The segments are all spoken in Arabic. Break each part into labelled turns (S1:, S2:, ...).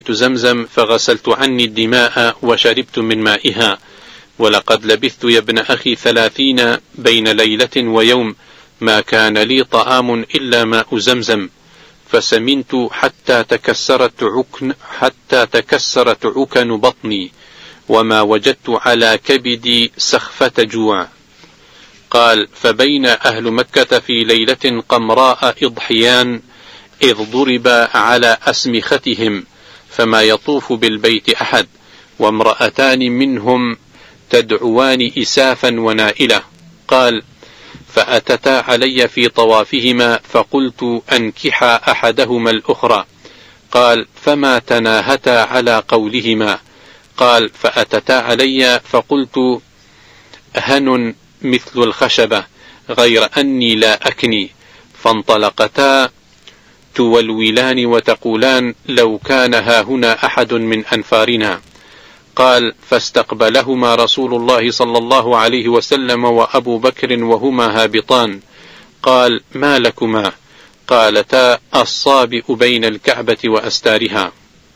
S1: زمزم فغسلت عني الدماء وشربت من مائها، ولقد لبثت يا ابن أخي 30 بين ليلة ويوم ما كان لي طعام إلا ماء زمزم، فسمنت حتى تكسرت عكن بطني، وما وجدت على كبدي سخفة جوع. قال: فبين أهل مكة في ليلة قمراء إضحيان إذ ضرب على أسمختهم، فما يطوف بالبيت أحد، وامرأتان منهم تدعوان إسافا ونائلة. قال: فأتتا علي في طوافهما فقلت أنكحا أحدهما الأخرى. قال: فما تناهتا على قولهما. قال: فأتتا علي فقلت هن مثل الخشبة غير أني لا أكني، فانطلقتا تولولان وتقولان لو كان هاهنا أحد من أنفارنا. قال: فاستقبلهما رسول الله صلى الله عليه وسلم وأبو بكر وهما هابطان. قال: ما لكما؟ قالتا: الصابئ بين الكعبة وأستارها.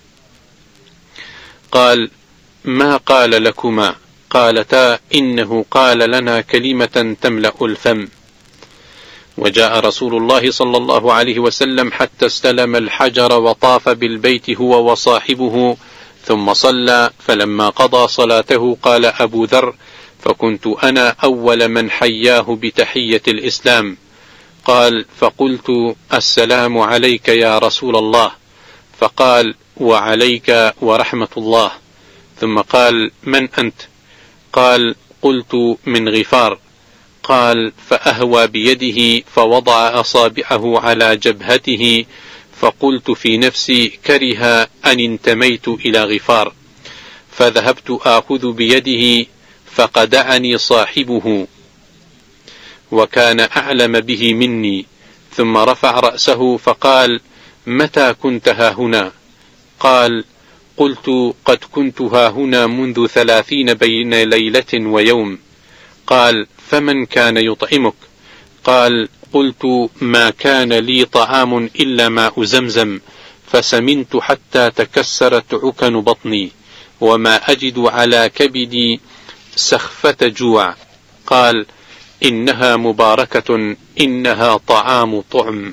S1: قال: ما قال لكما؟ قالتا: إنه قال لنا كلمة تملأ الفم. وجاء رسول الله صلى الله عليه وسلم حتى استلم الحجر وطاف بالبيت هو وصاحبه، ثم صلى، فلما قضى صلاته قال أبو ذر: فكنت أنا أول من حياه بتحية الإسلام. قال: فقلت: السلام عليك يا رسول الله. فقال: وعليك ورحمة الله. ثم قال: من أنت؟ قال: قلت: من غفار. قال: فأهوى بيده فوضع أصابعه على جبهته، فقلت في نفسي: كره أن انتميت إلى غفار، فذهبت آخذ بيده فقدعني صاحبه وكان أعلم به مني، ثم رفع رأسه فقال: متى كنت هاهنا؟ قال: قلت: قد كنت هاهنا منذ 30 بين ليلة ويوم. قال: فمن كان يطعمك؟ قال: قلت: ما كان لي طعام إلا ماء زمزم، فسمنت حتى تكسرت عكن بطني، وما أجد على كبدي سخفة جوع. قال: إنها مباركة، إنها طعام طعم.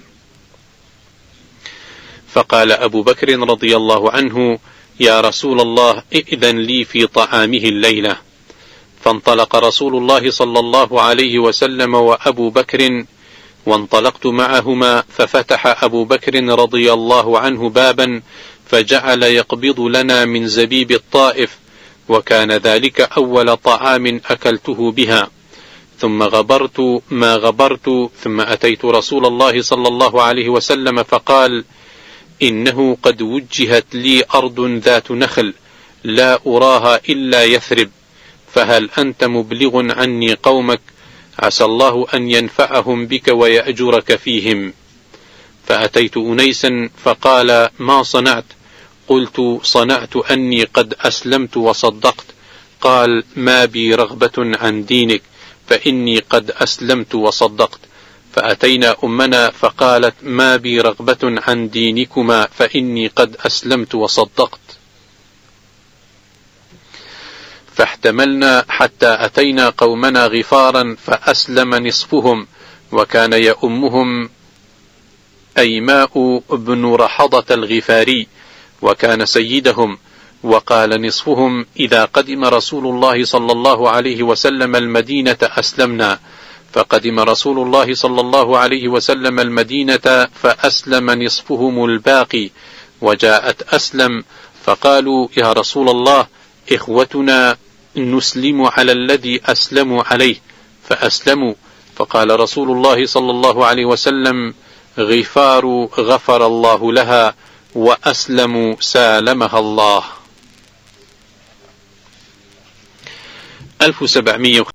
S1: فقال أبو بكر رضي الله عنه: يا رسول الله، ائذن لي في طعامه الليلة. فانطلق رسول الله صلى الله عليه وسلم وأبو بكر، وانطلقت معهما، ففتح أبو بكر رضي الله عنه بابا فجعل يقبض لنا من زبيب الطائف، وكان ذلك أول طعام أكلته بها. ثم غبرت ما غبرت، ثم أتيت رسول الله صلى الله عليه وسلم فقال: إنه قد وجهت لي أرض ذات نخل لا أراها إلا يثرب، فهل أنت مبلغ عني قومك؟ عسى الله أن ينفعهم بك ويأجرك فيهم. فأتيت أنيسا فقال: ما صنعت؟ قلت: صنعت أني قد أسلمت وصدقت. قال: ما بي رغبة عن دينك، فإني قد أسلمت وصدقت. فأتينا أمنا فقالت: ما بي رغبة عن دينكما، فإني قد أسلمت وصدقت. فاحتملنا حتى أتينا قومنا غفارا، فأسلم نصفهم، وكان يؤمهم أيماء بن رحضة الغفاري، وكان سيدهم. وقال نصفهم: إذا قدم رسول الله صلى الله عليه وسلم المدينة أسلمنا. فقدم رسول الله صلى الله عليه وسلم المدينة فأسلم نصفهم الباقي، وجاءت أسلم فقالوا: يا رسول الله، إخوتنا نسلم على الذي أسلموا عليه، فأسلموا. فقال رسول الله صلى الله عليه وسلم: غفار غفر الله لها، وأسلموا سالمها الله. 1750